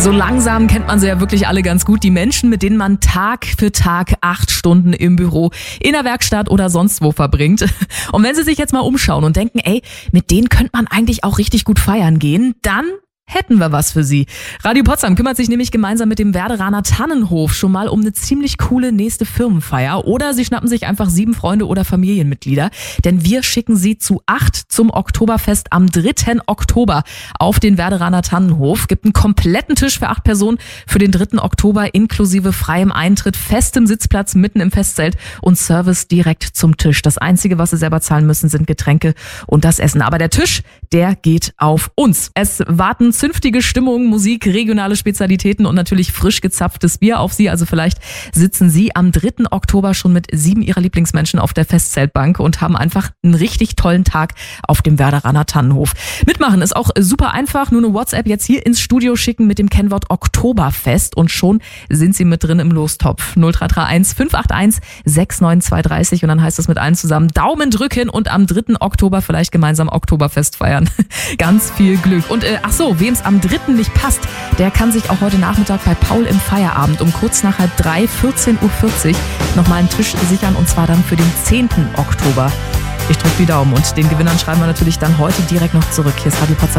So langsam kennt man sie ja wirklich alle ganz gut. Die Menschen, mit denen man Tag für Tag 8 Stunden im Büro, in der Werkstatt oder sonst wo verbringt. Und wenn Sie sich jetzt mal umschauen und denken, ey, mit denen könnte man eigentlich auch richtig gut feiern gehen, dann hätten wir was für Sie. Radio Potsdam kümmert sich nämlich gemeinsam mit dem Werderaner Tannenhof schon mal um eine ziemlich coole nächste Firmenfeier. Oder Sie schnappen sich einfach 7 Freunde oder Familienmitglieder. Denn wir schicken Sie zu 8 zum Oktoberfest am 3. Oktober auf den Werderaner Tannenhof. Gibt einen kompletten Tisch für 8 Personen für den 3. Oktober inklusive freiem Eintritt, festem Sitzplatz mitten im Festzelt und Service direkt zum Tisch. Das Einzige, was Sie selber zahlen müssen, sind Getränke und das Essen. Aber der Tisch, der geht auf uns. Es warten zünftige Stimmung, Musik, regionale Spezialitäten und natürlich frisch gezapftes Bier auf Sie. Also vielleicht sitzen Sie am 3. Oktober schon mit 7 Ihrer Lieblingsmenschen auf der Festzeltbank und haben einfach einen richtig tollen Tag auf dem Werderaner Tannenhof. Mitmachen ist auch super einfach. Nur eine WhatsApp jetzt hier ins Studio schicken mit dem Kennwort Oktoberfest und schon sind Sie mit drin im Lostopf. 0331 581 69230 und dann heißt es mit allen zusammen Daumen drücken und am 3. Oktober vielleicht gemeinsam Oktoberfest feiern. Ganz viel Glück. Und wem es am 3. nicht passt, der kann sich auch heute Nachmittag bei Paul im Feierabend um kurz nach 14:30 Uhr nochmal einen Tisch sichern und zwar dann für den 10. Oktober. Ich drücke die Daumen und den Gewinnern schreiben wir natürlich dann heute direkt noch zurück. Hier ist Radio Potsdam.